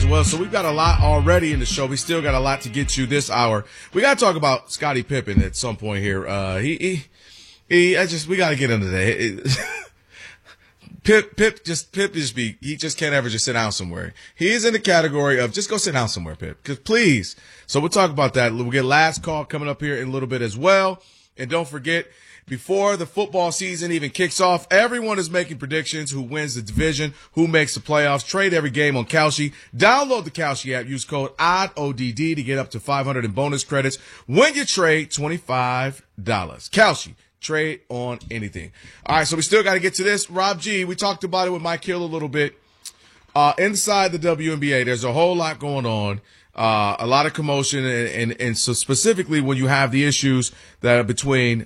well. So we've got a lot already in the show. We still got a lot to get you this hour. We got to talk about Scottie Pippen at some point here. We got to get into that. Pip just can't ever just sit down somewhere. He is in the category of just go sit down somewhere, Pip. Cause please. So we'll talk about that. We'll get last call coming up here in a little bit as well. And don't forget, before the football season even kicks off, everyone is making predictions who wins the division, who makes the playoffs. Trade every game on Kalshi. Download the Kalshi app. Use code ODD to get up to $500 in bonus credits when you trade $25. Kalshi. Trade on anything. All right, so we still got to get to this. Rob G, we talked about it with Mike Hill a little bit. Inside the WNBA, there's a whole lot going on. A lot of commotion, and so specifically when you have the issues that are between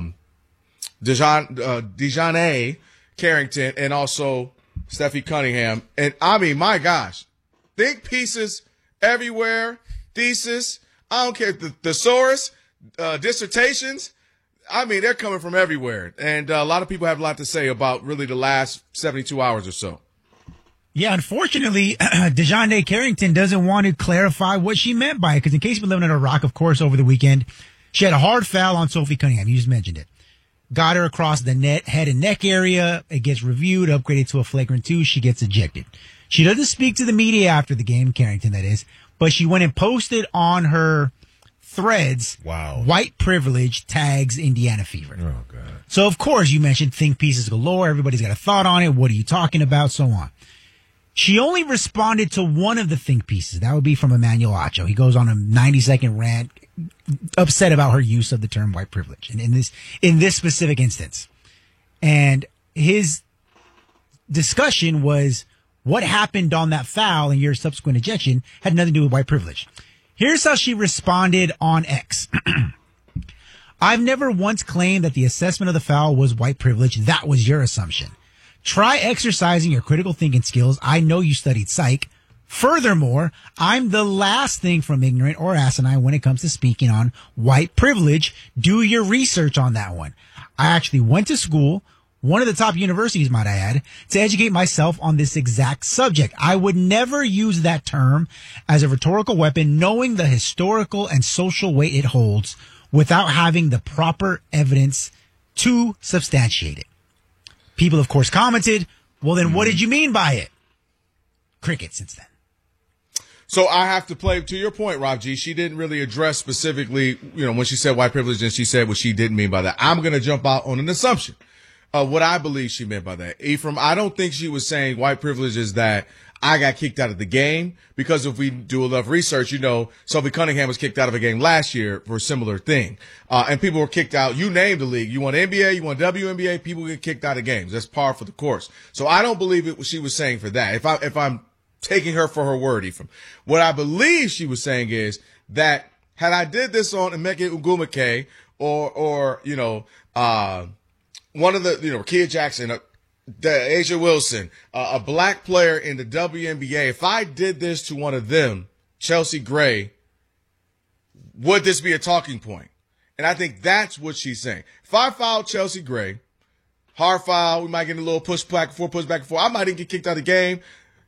DeJounte Carrington and also Steffi Cunningham. And I mean, my gosh, think pieces everywhere, thesis, I don't care, thesaurus, dissertations. I mean, they're coming from everywhere. And a lot of people have a lot to say about really the last 72 hours or so. Yeah, unfortunately, DeJounte Carrington doesn't want to clarify what she meant by it. Because in case you've been living under a rock, of course, over the weekend, she had a hard foul on Sophie Cunningham. You just mentioned it. Got her across the head and neck area. It gets reviewed, upgraded to a flagrant 2. She gets ejected. She doesn't speak to the media after the game, Carrington, that is. But she went and posted on her threads, wow, white privilege tags Indiana Fever. Oh, God. So, of course, you mentioned think pieces galore. Everybody's got a thought on it. What are you talking about? So on. She only responded to one of the think pieces. That would be from Emmanuel Acho. He goes on a 90-second rant, upset about her use of the term white privilege. And in this specific instance. And his discussion was what happened on that foul and your subsequent ejection had nothing to do with white privilege. Here's how she responded on X. I've never once claimed that the assessment of the foul was white privilege. That was your assumption. Try exercising your critical thinking skills. I know you studied psych. Furthermore, I'm the last thing from ignorant or asinine when it comes to speaking on white privilege. Do your research on that one. I actually went to school, one of the top universities, might I add, to educate myself on this exact subject. I would never use that term as a rhetorical weapon, knowing the historical and social weight it holds without having the proper evidence to substantiate it. People, of course, commented, well, then what did you mean by it? Cricket since then. So I have to play, to your point, Rob G, she didn't really address specifically, when she said white privilege and she said what she didn't mean by that. I'm going to jump out on an assumption of what I believe she meant by that. Ephraim, I don't think she was saying white privilege is that I got kicked out of the game, because if we do enough research, Sophie Cunningham was kicked out of a game last year for a similar thing. And people were kicked out. You named the league. You want NBA, you want WNBA, people get kicked out of games. That's par for the course. So I don't believe it. She was saying for that. If I'm taking her for her word, Ephraim, what I believe she was saying is that had I did this on Emeka Ugumake or one of the, Kia Jackson, Asia Wilson, a black player in the WNBA, if I did this to one of them, Chelsea Gray, would this be a talking point? And I think that's what she's saying. If I fouled Chelsea Gray, hard foul, we might get a little push back and forth. I might even get kicked out of the game.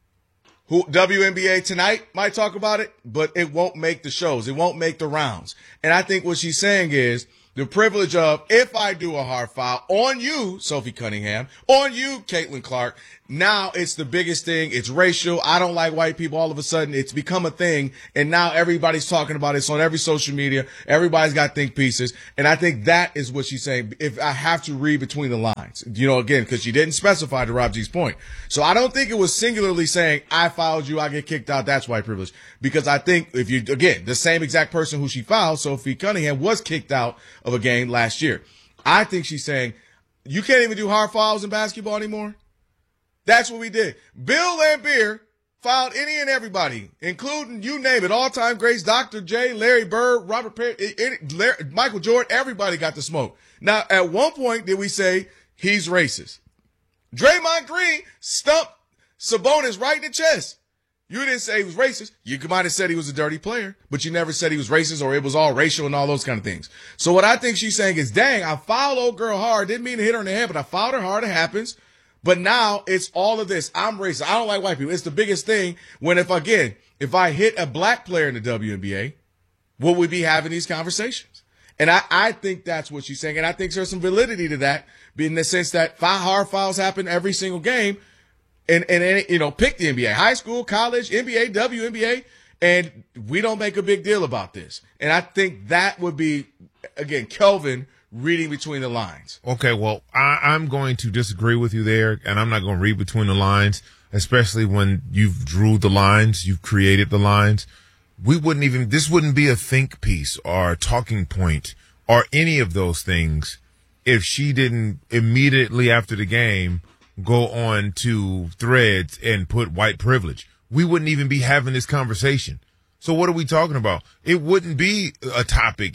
WNBA Tonight might talk about it, but it won't make the shows. It won't make the rounds. And I think what she's saying is, the privilege of, if I do a hard foul on you, Sophie Cunningham, on you, Caitlin Clark, now it's the biggest thing. It's racial. I don't like white people. All of a sudden, it's become a thing. And now everybody's talking about it. It's on every social media. Everybody's got think pieces. And I think that is what she's saying. If I have to read between the lines, again, because she didn't specify, to Rob G's point. So I don't think it was singularly saying, I fouled you, I get kicked out. That's white privilege. Because I think the same exact person who she fouled, Sophie Cunningham, was kicked out of a game last year. I think she's saying, you can't even do hard fouls in basketball anymore. That's what we did. Bill Laimbeer fouled any and everybody, including, you name it, all-time greats, Dr. J, Larry Bird, Robert Perry, Michael Jordan. Everybody got the smoke. Now, at one point, did we say he's racist? Draymond Green stumped Sabonis right in the chest. You didn't say he was racist. You might have said he was a dirty player, but you never said he was racist or it was all racial and all those kind of things. So what I think she's saying is, dang, I fouled old girl hard. Didn't mean to hit her in the head, but I fouled her hard. It happens. But now it's all of this. I'm racist. I don't like white people. It's the biggest thing when if I hit a black player in the WNBA, will we be having these conversations? And I think that's what she's saying. And I think there's some validity to that, in the sense that hard fouls happen every single game. And pick the NBA, high school, college, NBA, WNBA, and we don't make a big deal about this. And I think that would be, again, Kelvin reading between the lines. Okay, well, I'm going to disagree with you there, and I'm not going to read between the lines, especially when you've drew the lines, you've created the lines. This wouldn't be a think piece or a talking point or any of those things if she didn't immediately after the game go on to Threads and put white privilege. We wouldn't even be having this conversation. So what are we talking about? It wouldn't be a topic.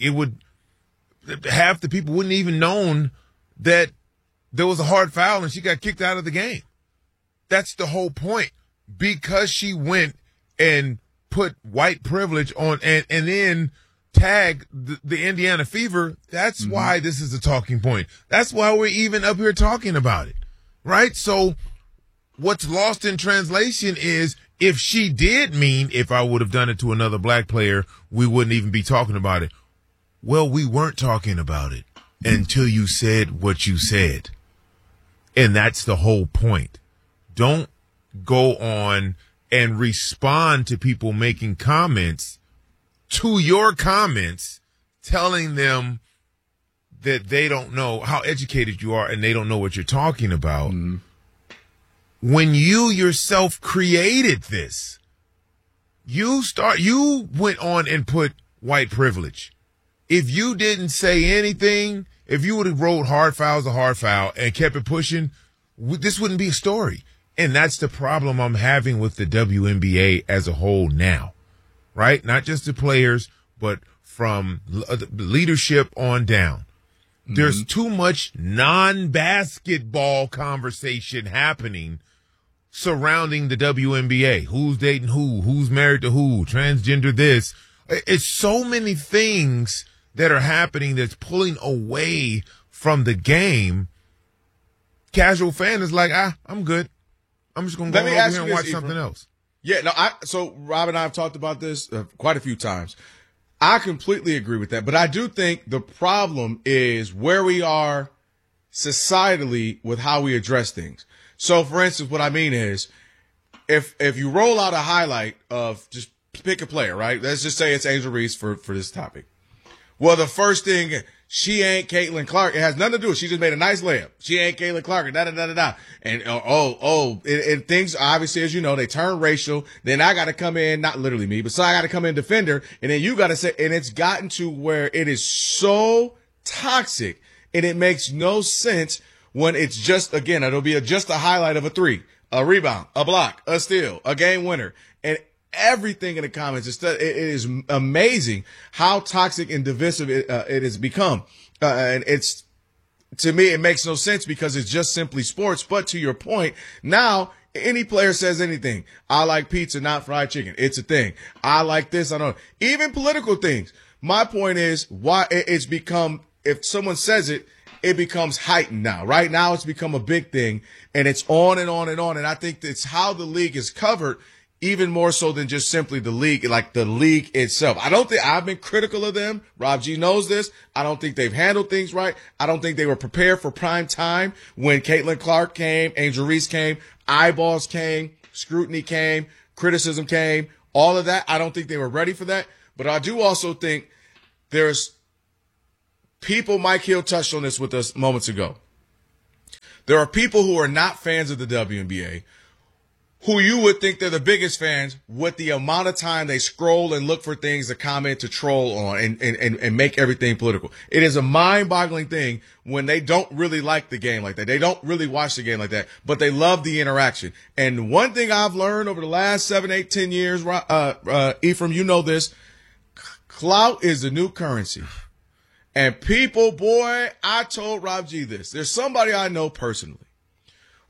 Half the people wouldn't even known that there was a hard foul and she got kicked out of the game. That's the whole point. Because she went and put white privilege on and then tag the Indiana Fever, that's why this is a talking point. That's why we're even up here talking about it, right? So what's lost in translation is if she did mean if I would have done it to another black player, we wouldn't even be talking about it. Well, we weren't talking about it until you said what you said. And that's the whole point. Don't go on and respond to people making comments to your comments, telling them that they don't know how educated you are and they don't know what you're talking about. Mm-hmm. When you yourself created this, you went on and put white privilege. If you didn't say anything, if you would have wrote hard foul's a hard foul and kept it pushing, this wouldn't be a story. And that's the problem I'm having with the WNBA as a whole now, right? Not just the players, but from leadership on down. Mm-hmm. There's too much non-basketball conversation happening surrounding the WNBA. Who's dating who? Who's married to who? Transgender this. It's so many things that are happening that's pulling away from the game. Casual fan is like, I'm good. I'm just going to go over here and watch something else. Yeah, no. So Rob and I have talked about this quite a few times. I completely agree with that, but I do think the problem is where we are societally with how we address things. So, for instance, what I mean is, if you roll out a highlight of just pick a player, right? Let's just say it's Angel Reese for this topic. Well, the first thing, she ain't Caitlin Clark. It has nothing to do with it. She just made a nice layup. She ain't Caitlin Clark. Da-da-da-da-da. And, and things, obviously, as you know, they turn racial. Then I got to come in, not literally me, but so I got to come in defend her. And then you got to say, and it's gotten to where it is so toxic and it makes no sense when it's just, again, it'll be just a highlight of a three, a rebound, a block, a steal, a game winner. And everything in the comments, it is amazing how toxic and divisive it has become. And it's, to me, it makes no sense because it's just simply sports. But to your point, now any player says anything. I like pizza, not fried chicken. It's a thing. I like this. I don't know. Even political things. My point is why it's become, if someone says it, it becomes heightened now. Right now, it's become a big thing, and it's on and on and on. And I think that's how the league is covered, even more so than just simply the league, like the league itself. I don't think I've been critical of them. Rob G knows this. I don't think they've handled things right. I don't think they were prepared for prime time when Caitlin Clark came, Angel Reese came, eyeballs came, scrutiny came, criticism came, all of that. I don't think they were ready for that. But I do also think there's people, Mike Hill touched on this with us moments ago. There are people who are not fans of the WNBA who you would think they're the biggest fans with the amount of time they scroll and look for things to comment, to troll on and make everything political. It is a mind-boggling thing when they don't really like the game like that. They don't really watch the game like that, but they love the interaction. And one thing I've learned over the last 7, 8, 10 years, Ephraim, you know this, clout is the new currency. And people, boy, I told Rob G this. There's somebody I know personally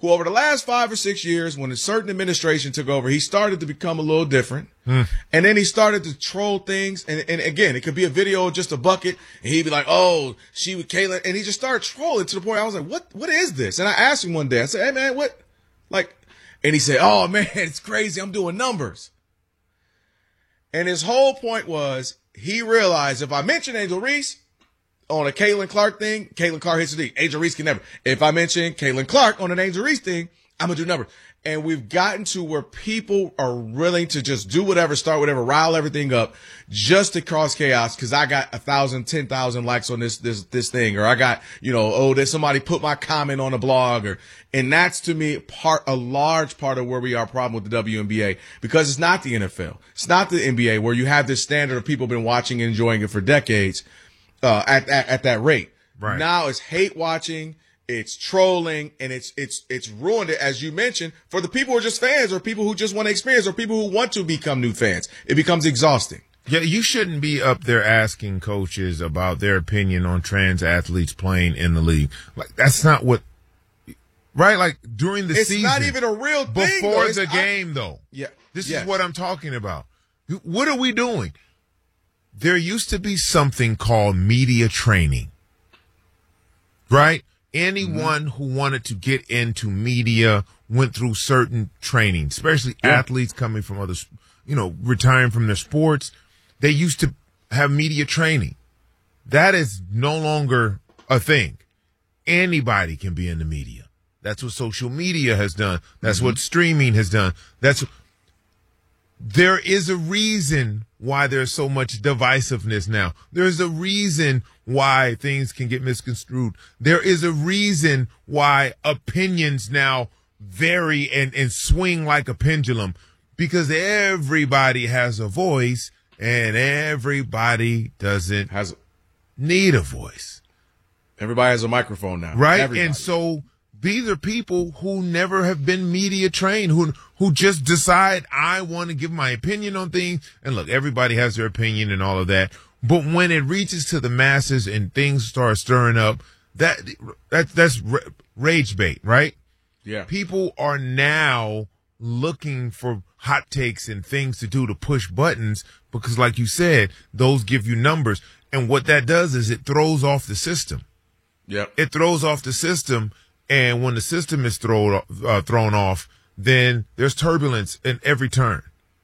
who over the last 5 or 6 years, when a certain administration took over, he started to become a little different. And then he started to troll things. And again, it could be a video of just a bucket. And he'd be like, oh, she with Caitlyn. And he just started trolling to the point I was like, what is this? And I asked him one day, I said, hey, man, what? Like, and he said, oh, man, it's crazy. I'm doing numbers. And his whole point was he realized if I mention Angel Reese on a Caitlin Clark thing, Caitlin Clark hits the D. Angel Reese can never. If I mention Caitlin Clark on an Angel Reese thing, I'm going to do numbers. And we've gotten to where people are willing to just do whatever, start whatever, rile everything up just to cause chaos. Cause I got 1,000, 10,000 likes on this thing, or I got, there's somebody put my comment on a blog, and that's to me a large part of where we are problem with the WNBA, because it's not the NFL. It's not the NBA where you have this standard of people been watching and enjoying it for decades, at that rate. Right. Now it's hate watching. It's trolling, and it's ruined it, as you mentioned, for the people who are just fans, or people who just want to experience, or people who want to become new fans. It becomes exhausting. Yeah, you shouldn't be up there asking coaches about their opinion on trans athletes playing in the league. Like, that's not what, right? Like, during the season. It's not even a real thing. Before the game, though. Yeah. This is what I'm talking about. What are we doing? There used to be something called media training, right? Anyone who wanted to get into media went through certain training, especially athletes coming from other, retiring from their sports. They used to have media training. That is no longer a thing. Anybody can be in the media. That's what social media has done. That's what streaming has done. There is a reason why there's so much divisiveness now. There's a reason why things can get misconstrued. There is a reason why opinions now vary and swing like a pendulum, because everybody has a voice and everybody doesn't need a voice. Everybody has a microphone now. Right? Everybody. And so these are people who never have been media trained, who just decide, I want to give my opinion on things. And look, everybody has their opinion and all of that. But when it reaches to the masses and things start stirring up, that's rage bait, right? Yeah. People are now looking for hot takes and things to do to push buttons because, like you said, those give you numbers. And what that does is it throws off the system. Yep. It throws off the system. And when the system is thrown off, then there's turbulence in every turn.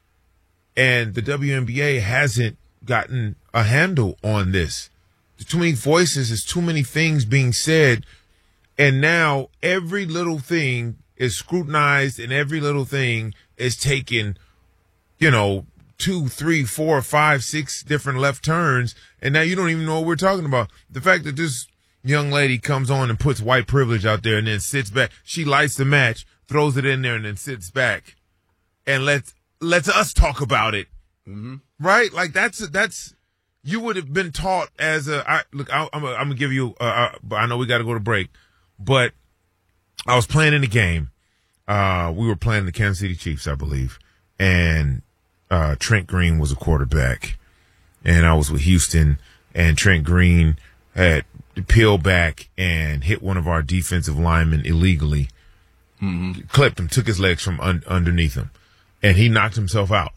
And the WNBA hasn't gotten a handle on this. There's too many voices. There's too many things being said. And now every little thing is scrutinized, and every little thing is taken, 2, 3, 4, 5, 6 different left turns. And now you don't even know what we're talking about. The fact that this young lady comes on and puts white privilege out there and then sits back. She lights the match, throws it in there, and then sits back and lets us talk about it. Mm-hmm. Right? Like that's you would have been taught as I'm gonna give you. I know we got to go to break, but I was playing in the game. We were playing the Kansas City Chiefs, I believe, and Trent Green was a quarterback, and I was with Houston, and Trent Green had peeled back and hit one of our defensive linemen illegally, clipped him, took his legs from underneath him, and he knocked himself out.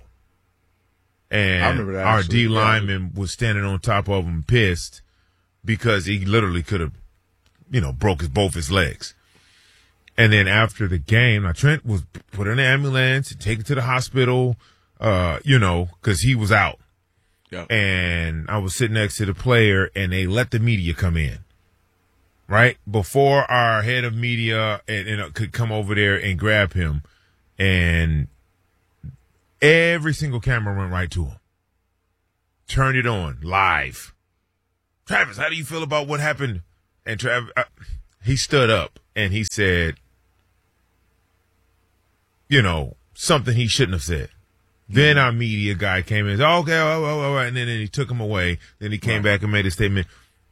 And I remember that, our actually. D lineman was standing on top of him, pissed, because he literally could have, broke both his legs. And then after the game, Trent was put in an ambulance and taken to the hospital, because he was out. Yeah. And I was sitting next to the player, and they let the media come in, right? Before our head of media could come over there and grab him. And every single camera went right to him. Turned it on, live. Travis, how do you feel about what happened? And Travis, he stood up, and he said, something he shouldn't have said. Then our media guy came in and said, okay, all right. And then he took him away. Then he came back and made a statement.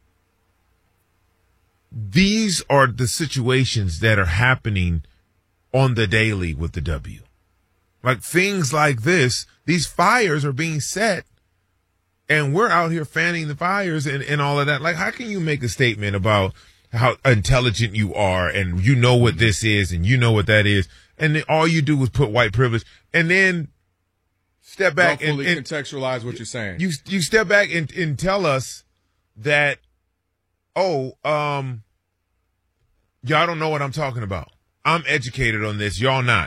These are the situations that are happening on the daily with the W. Like things like this, these fires are being set, and we're out here fanning the fires and all of that. Like, how can you make a statement about how intelligent you are, and you know what this is, and you know what that is, and then all you do is put white privilege, and then step back Don't fully and contextualize what you're saying. You step back and tell us that, y'all don't know what I'm talking about. I'm educated on this. Y'all not.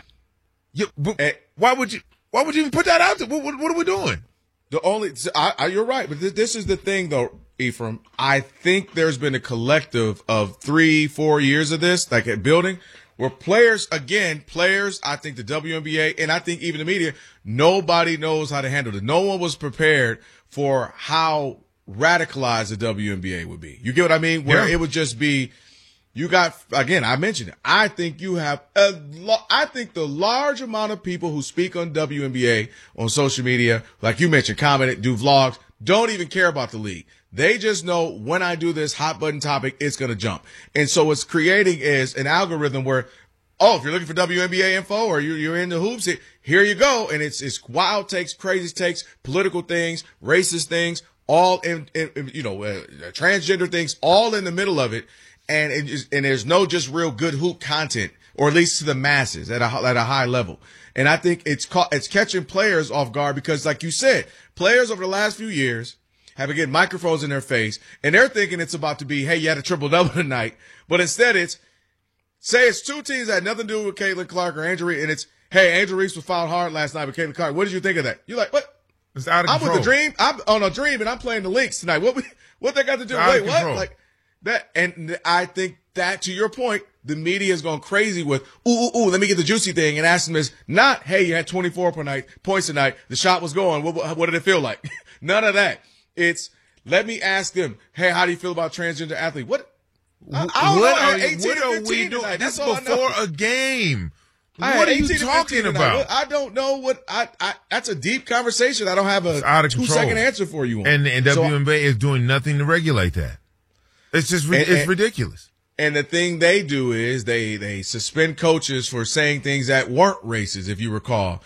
Why would you even put that out there? What are we doing? You're right, but this is the thing though, Ephraim. I think there's been a collective of 3-4 years of this, like at building, where players, I think the WNBA and I think even the media, nobody knows how to handle it. No one was prepared for how radicalized the WNBA would be. You get what I mean? Where it would just be, I mentioned it. I think you have I think the large amount of people who speak on WNBA on social media, like you mentioned, comment, do vlogs, don't even care about the league. They just know when I do this hot button topic, it's going to jump. And so what's creating is an algorithm where, if you're looking for WNBA info or you're into hoops, here you go. And it's wild takes, crazy takes, political things, racist things, all transgender things, all in the middle of it. And there's no just real good hoop content, or at least to the masses at a high level. And I think it's catching players off guard because, like you said, players over the last few years have been getting microphones in their face, and they're thinking it's about to be, hey, you had a triple-double tonight. But instead it's two teams that had nothing to do with Caitlin Clark or Angel Reese, and it's, hey, Angel Reese was fouled hard last night with Caitlin Clark. What did you think of that? You're like, what? It's out of control. I'm with the Dream. I'm on a Dream, and I'm playing the Lynx tonight. What they got to do? Wait, what? Like that. And I think that, to your point, the media is going crazy with, let me get the juicy thing, and ask them is not, hey, you had 24 points tonight. The shot was going. What did it feel like? None of that. It's, let me ask them, hey, how do you feel about transgender athlete? What are we doing? Tonight. That's all before a game. What are you talking about? I don't know that's a deep conversation. I don't have a 2-second answer for you on. And WNBA is doing nothing to regulate that. It's just, it's ridiculous. And the thing they do is they suspend coaches for saying things that weren't racist, if you recall.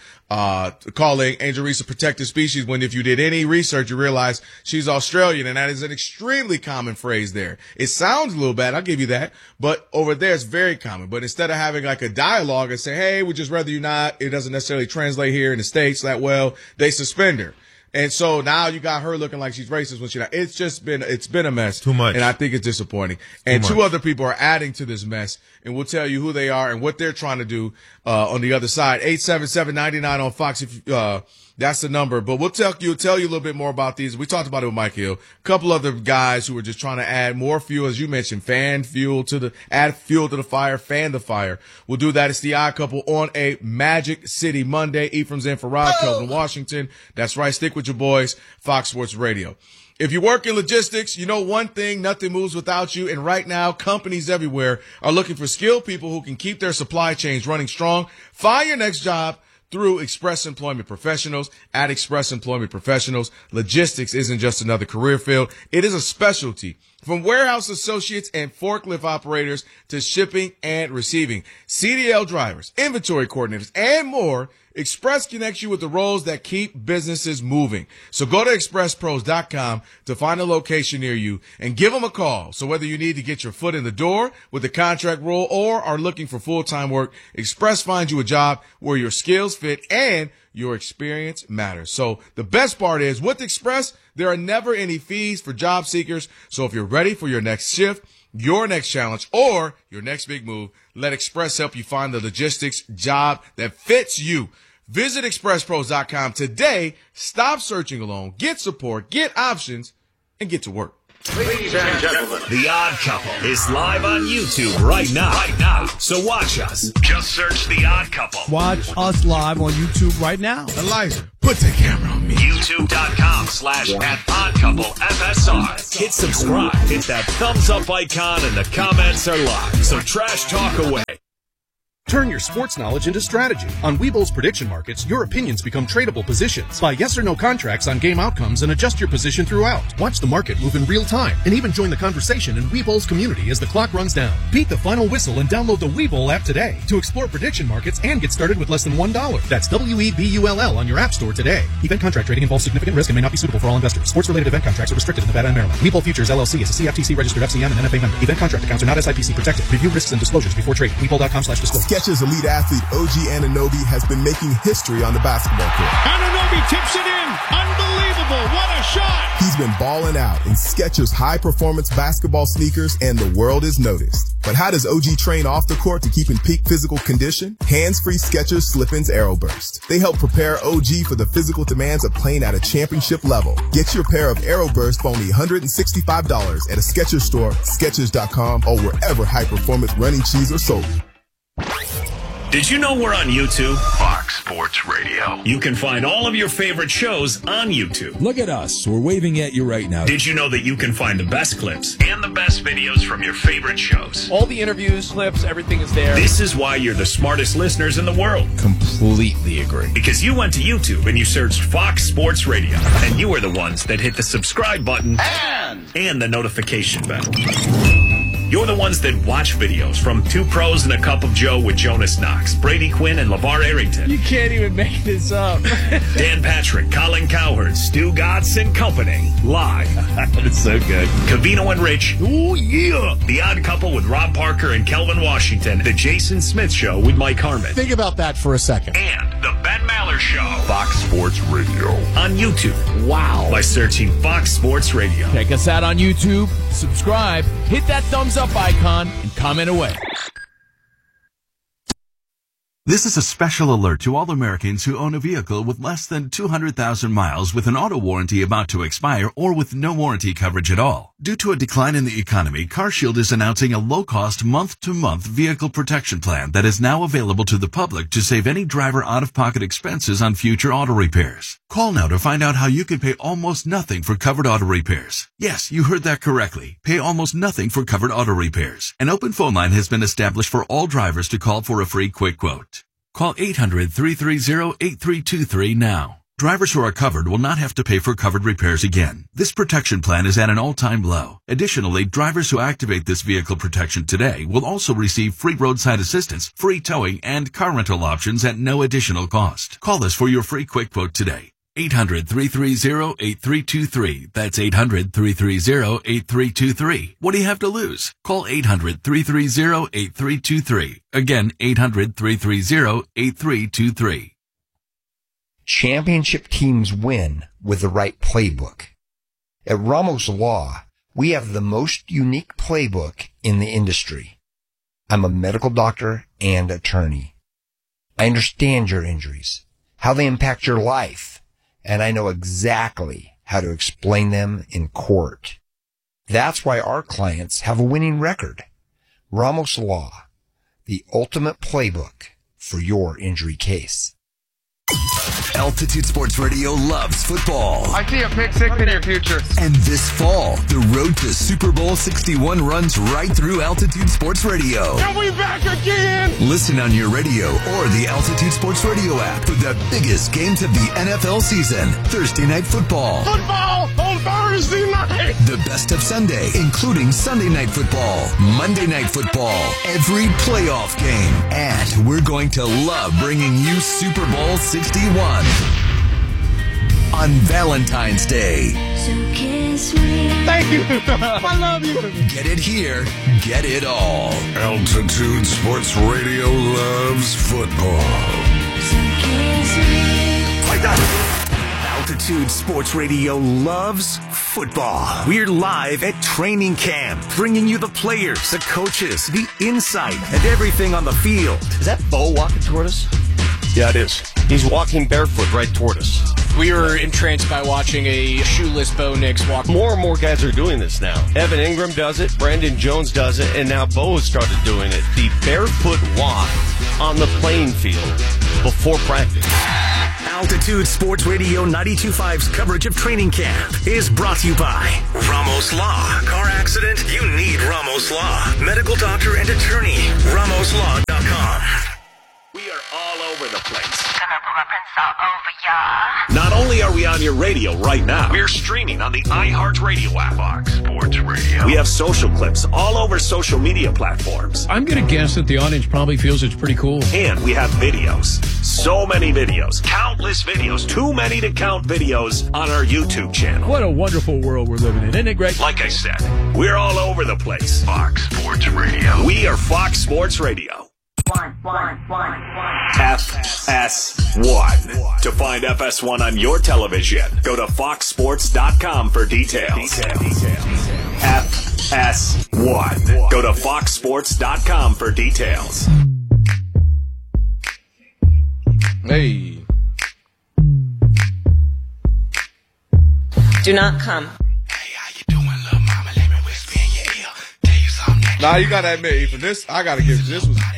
Calling Angel Reese a protected species when if you did any research, you realize she's Australian, and that is an extremely common phrase there. It sounds a little bad, I'll give you that, but over there it's very common. But instead of having like a dialogue and say, hey, we'd just rather you not, it doesn't necessarily translate here in the States that well, they suspend her. And so now you got her looking like she's racist when she's not. It's been a mess. Too much. And I think it's disappointing. And two other people are adding to this mess, and we'll tell you who they are and what they're trying to do, on the other side. 877-99 on Fox. That's the number. But we'll tell you a little bit more about these. We talked about it with Mike Hill. A couple other guys who were just trying to add more fuel, as you mentioned, add fuel to the fire, fan the fire. We'll do that. It's the Odd Couple on a Magic City Monday. Ephraim's in for Rob, Kelvin Washington. That's right. Stick with your boys, Fox Sports Radio. If you work in logistics, you know one thing, nothing moves without you. And right now, companies everywhere are looking for skilled people who can keep their supply chains running strong. Find your next job through Express Employment Professionals. At Express Employment Professionals, logistics isn't just another career field. It is a specialty. From warehouse associates and forklift operators to shipping and receiving, CDL drivers, inventory coordinators, and more, Express connects you with the roles that keep businesses moving. So go to expresspros.com to find a location near you and give them a call. So whether you need to get your foot in the door with a contract role or are looking for full-time work, Express finds you a job where your skills fit and your experience matters. So the best part is with Express, there are never any fees for job seekers. So if you're ready for your next shift, your next challenge, or your next big move, let Express help you find the logistics job that fits you. Visit expresspros.com today. Stop searching alone. Get support, get options, and get to work. Ladies and gentlemen, The Odd Couple is live on YouTube right now. So watch us. Just search The Odd Couple. Watch us live on YouTube right now. Elijah, put the camera on me. YouTube.com/@OddCoupleFSR. Hit subscribe. Hit that thumbs up icon, and the comments are live. So trash talk away. Turn your sports knowledge into strategy. On Webull's prediction markets, your opinions become tradable positions. Buy yes or no contracts on game outcomes and adjust your position throughout. Watch the market move in real time and even join the conversation in Webull's community as the clock runs down. Beat the final whistle and download the Webull app today to explore prediction markets and get started with less than $1. That's WEBULL on your app store today. Event contract trading involves significant risk and may not be suitable for all investors. Sports-related event contracts are restricted in Nevada and Maryland. Webull Futures LLC is a CFTC registered FCM and NFA member. Event contract accounts are not SIPC protected. Review risks and disclosures before trading. Webull.com/disclosure. Skechers elite athlete OG Anunoby has been making history on the basketball court. Anunoby tips it in. Unbelievable. What a shot. He's been balling out in Skechers high-performance basketball sneakers, and the world is noticed. But how does OG train off the court to keep in peak physical condition? Hands-free Skechers Slip-ins Aeroburst. They help prepare OG for the physical demands of playing at a championship level. Get your pair of Aeroburst for only $165 at a Skechers store, Skechers.com, or wherever high-performance running shoes are sold. Did you know we're on YouTube? Fox Sports Radio. You can find all of your favorite shows on YouTube. Look at us. We're waving at you right now. Did you know that you can find the best clips and the best videos from your favorite shows? All the interviews, clips, everything is there. This is why you're the smartest listeners in the world. Completely agree. Because you went to YouTube and you searched Fox Sports Radio. And you were the ones that hit the subscribe button and the notification bell. You're the ones that watch videos from Two Pros and a Cup of Joe with Jonas Knox, Brady Quinn, and LeVar Arrington. You can't even make this up. Dan Patrick, Colin Cowherd, Stu Godson and Company. Live. It's so good. Cavino and Rich. Oh, yeah. The Odd Couple with Rob Parker and Kelvin Washington. The Jason Smith Show with Mike Harmon. Think about that for a second. And the Ben Maller Show. Fox Sports Radio. On YouTube. Wow. By searching Fox Sports Radio. Check us out on YouTube. Subscribe. Hit that thumbs up icon and comment away. This is a special alert to all Americans who own a vehicle with less than 200,000 miles with an auto warranty about to expire or with no warranty coverage at all. Due to a decline in the economy, CarShield is announcing a low-cost month-to-month vehicle protection plan that is now available to the public to save any driver out-of-pocket expenses on future auto repairs. Call now to find out how you can pay almost nothing for covered auto repairs. Yes, you heard that correctly. Pay almost nothing for covered auto repairs. An open phone line has been established for all drivers to call for a free quick quote. Call 800-330-8323 now. Drivers who are covered will not have to pay for covered repairs again. This protection plan is at an all-time low. Additionally, drivers who activate this vehicle protection today will also receive free roadside assistance, free towing, and car rental options at no additional cost. Call us for your free quick quote today. 800-330-8323. That's 800-330-8323. What do you have to lose? Call 800-330-8323. Again, 800-330-8323. Championship teams win with the right playbook. At Ramos Law, we have the most unique playbook in the industry. I'm a medical doctor and attorney. I understand your injuries, how they impact your life, and I know exactly how to explain them in court. That's why our clients have a winning record. Ramos Law, the ultimate playbook for your injury case. Altitude Sports Radio loves football. I see a pick six in your future. And this fall, the road to Super Bowl 61 runs right through Altitude Sports Radio. And we back again! Listen on your radio or the Altitude Sports Radio app for the biggest games of the NFL season. Thursday Night Football. Football on Thursday night! The best of Sunday, including Sunday Night Football, Monday Night Football, every playoff game. And we're going to love bringing you Super Bowl 61 on Valentine's Day. So kiss me. Thank you. I love you. Get it here. Get it all. Altitude Sports Radio loves football. So kiss me. Like that. Altitude Sports Radio loves football. We're live at training camp, bringing you the players, the coaches, the insight, and everything on the field. Is that Bo walking toward us? Yeah, it is. He's walking barefoot right toward us. We were entranced by watching a shoeless Bo Nix walk. More and more guys are doing this now. Evan Ingram does it, Brandon Jones does it, and now Bo has started doing it. The barefoot walk on the playing field before practice. Altitude Sports Radio 92.5's coverage of training camp is brought to you by Ramos Law. Car accident? You need Ramos Law. Medical doctor and attorney. RamosLaw.com. over the place. Not only are we on your radio right now, we're streaming on the iHeartRadio app. Fox Sports Radio. We have social clips all over social media platforms. I'm going to guess that the audience probably feels it's pretty cool. And we have videos. So many videos. Countless videos. Too many to count videos on our YouTube channel. What a wonderful world we're living in. Isn't it great? Like I said, we're all over the place. Fox Sports Radio. We are Fox Sports Radio. FS1. To find FS1 on your television, go to foxsports.com for details. FS1. Go to foxsports.com for details. Hey. Do not come. Nah, you gotta admit, for this, I gotta give this was